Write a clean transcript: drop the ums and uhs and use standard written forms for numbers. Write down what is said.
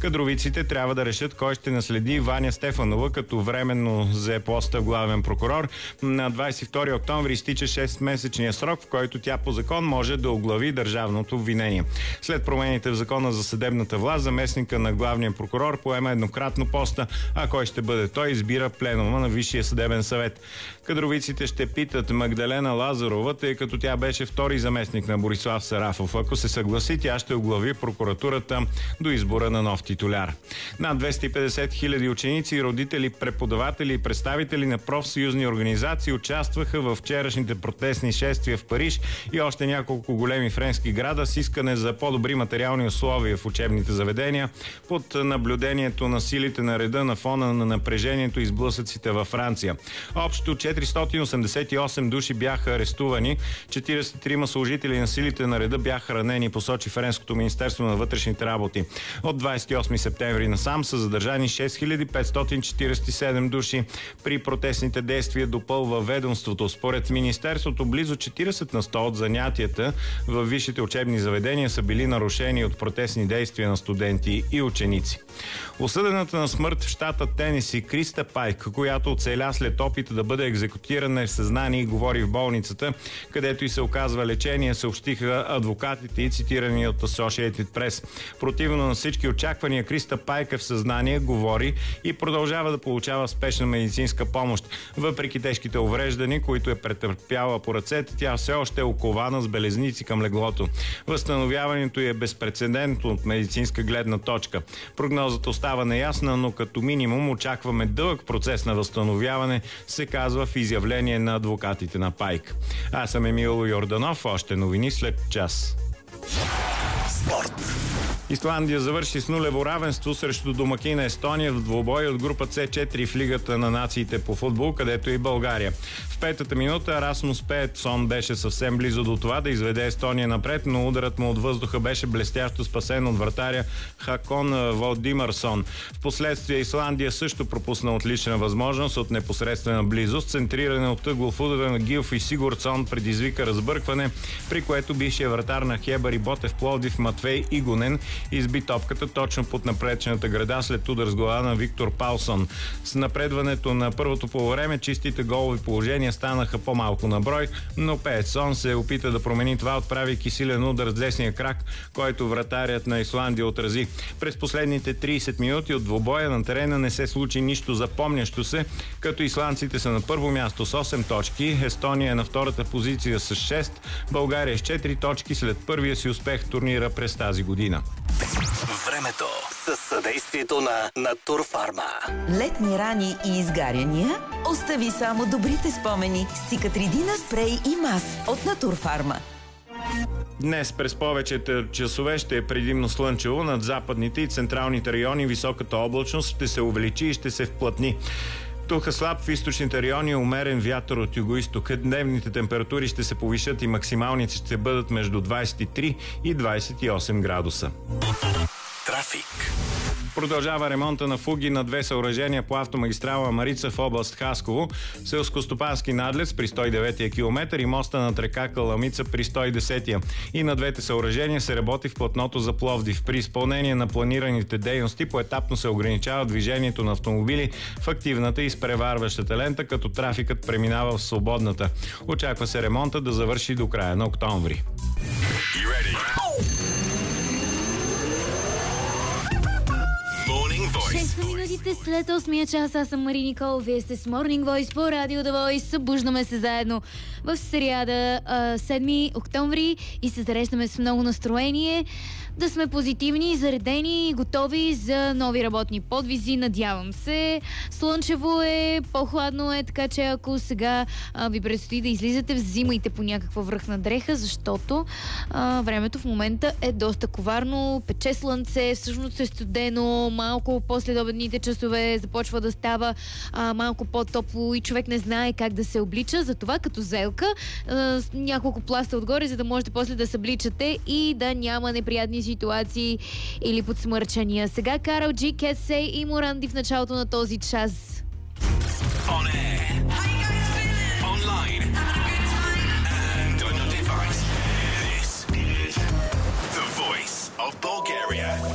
Кадровиците трябва да решат кой ще наследи Ваня Стефанова, като временно взе поста главен прокурор. На 22 октомври изтича 6-месечния срок, в който тя по закон може да оглави държавното обвинение. След промените в закона за съдебната власт, заместника на главния прокурор поема еднократно поста, а кой ще бъде той, избира пленума на Висшия съдебен съвет. Кадровиците ще питат Магдалена Лазарова, тъй като тя беше втори заместник на Борислав Сарафов. Ако се съгласи, тя ще оглави прокуратурата до избора на нов титуляр. Над 250 хиляди ученици, родители, преподаватели и представители на профсъюзни организации участваха в вчерашните протестни шествия в Париж и още няколко големи френски града с искане за по-добри материални условия в учебните заведения под наблюдението на силите на реда на фона на напрежението и сблъсъците във Франция. Общо 488 души бяха арестувани, 43 служители на силите на реда бяха ранени, посочи Френското министерство на вътрешните работи. От 28 септември насам са задържани 6547 души. При протестните действия допълва ведомството. Според министерството, близо 40 на 100 от занятията във висшите учебни заведения са били нарушени от протестни действия на студенти и ученици. Осъдената на смърт в щата Тенеси Криста Пайк, която оцеля след опита да бъде екзекутирана, е в съзнание и говори в болницата, където и се оказва лечение, съобщиха адвокатите и цитирани от Associated Press. Противно на всички очаквания, Криста Пайк е в съзнание, говори и продължава да получава спешна медицинска помощ. Въпреки тежките увреждания, които е претърпяла по ръцете, тя все още е окована с белезници към леглото. Възстановяването й е безпрецедентно от медицинска гледна точка. Прогнозата остава неясна, но като минимум очакваме дълъг процес на възстановяване, се казва в изявление на адвокатите на Пайк. Аз съм Емил Йорданов, още новини след час. Спорт. Исландия завърши с нулево равенство срещу домакина Естония в двубой от група С4 в Лигата на нациите по футбол, където и България. В петата минута Расмус Пеетсон беше съвсем близо до това да изведе Естония напред, но ударът му от въздуха беше блестящо спасен от вратаря Хакон Валдимарсон. Впоследствие Исландия също пропусна отлична възможност от непосредствена близост. Центриране от ъглов удар на Гилф и Сигурдсон предизвика разбъркване, при което бившия вратар на Хебър и Ботев Пловдив Матвей Игонен изби топката точно под напречената града след удар с глава на Виктор Паулсон. С напредването на първото полувреме чистите голови положения станаха по-малко на брой, но Пеетсон се опита да промени това, отправяйки силен удар с десния крак, който вратарят на Исландия отрази. През последните 30 минути от двубоя на терена не се случи нищо запомнящо се, като исландците са на първо място с 8 точки, Естония е на втората позиция с 6, България с 4 точки след първия си успех в турнира през тази година. Времето със съдействието на Натурфарма. Летни рани и изгаряния? Остави само добрите спомени с Цикатридина спрей и мас от Натурфарма. Днес през повечето часове ще е предимно слънчево. Над западните и централните райони високата облачност ще се увеличи и ще се вплътни. Тук слаб в източните райони, умерен вятър от югоизтока. Дневните температури ще се повишат и максималните ще бъдат между 23 и 28 градуса. Трафик. Продължава ремонта на фуги на две съоръжения по автомагистрала Марица в област Хасково, селскостопански надлез при 109-я километър и моста над река Каламица при 110-я. И на двете съоръжения се работи в платното за Пловдив. При изпълнение на планираните дейности поетапно се ограничава движението на автомобили в активната и изпреварващата лента, като трафикът преминава в свободната. Очаква се ремонта да завърши до края на октомври. 6 минутите след 8 час. Аз съм Мари Никол. Вие сте с Morning Voice по Радио The Voice. Събуждаме се заедно в сряда, 7 октомври и се срещаме с много настроение. Да сме позитивни, заредени и готови за нови работни подвизи. Надявам се. Слънчево е, по-хладно е, така че ако сега ви предстои да излизате, взимайте по някаква връхна дреха, защото времето в момента е доста коварно. Пече слънце, всъщност е студено, малко по-следобедните часове започва да става малко по-топло и човек не знае как да се облича. Затова като зелка няколко пласта отгоре, за да можете после да се обличате и да няма неприятни ситуации или подсмърчания. Сега Карл Джи, Cat Say и Моранди в началото на този час. On air. How you guys feeling? Online. Having a good time? And on your device. This is the voice of Bulgaria.